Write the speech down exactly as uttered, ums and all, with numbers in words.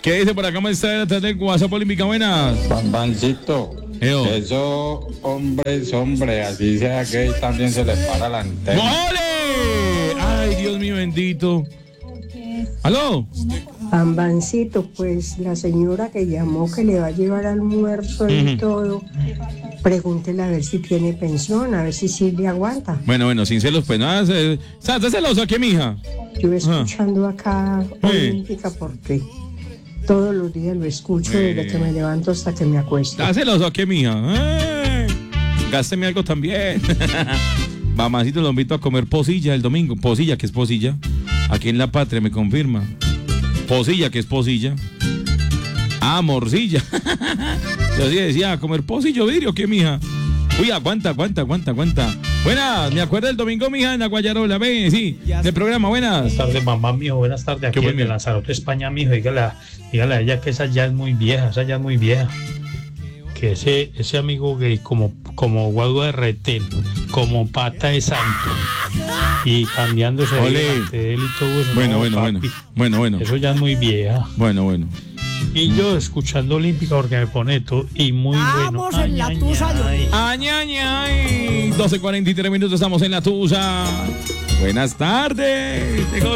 ¿Qué dice por acá? ¿Cómo está detrás del WhatsApp Olímpica? Buenas. Bambancito, eso hombres, hombre, así sea que también se les para la antena. ¡Ole! Ay, Dios mío bendito. ¿Aló? Bambancito, pues la señora que llamó que le va a llevar almuerzo y Ujú. todo, pregúntele a ver si tiene pensión, a ver si Silvia aguanta. Bueno, bueno, sin celos, pues nada. Se... ¿Estás celoso aquí, mija? Yo escuchando acá Olímpica porque todos los días lo escucho desde que me levanto hasta que me acuesto. ¿Estás celoso aquí, mija? Eh, gásteme algo también. Mamacito, lo invito a comer posilla el domingo. Posilla, ¿qué es posilla? Aquí en La Patria me confirma. Posilla, ¿qué es posilla? Ah, morcilla. Yo sí decía, ¿a comer posillo vidrio qué, mija? Uy, aguanta, aguanta, aguanta, aguanta. Buenas, me acuerdo del domingo, mija, en la Guayarola, ve, sí, del programa, buenas. Buenas tardes, mamá, mijo, buenas tardes, aquí en Lanzarote, España, mijo, dígale a, dígale a ella que esa ya es muy vieja, esa ya es muy vieja. Que ese, ese amigo gay, como, como guado de retén, como pata de santo, y cambiándose delante de él y todo eso. Bueno, no, bueno, papi, bueno, bueno, bueno. Eso ya es muy vieja. Bueno, bueno. Y yo escuchando Olímpica porque me pone todo y muy bueno. Vamos en la tusa de Ay, ay, ay. doce cuarenta y tres minutos, estamos en la Tusa. Buenas tardes.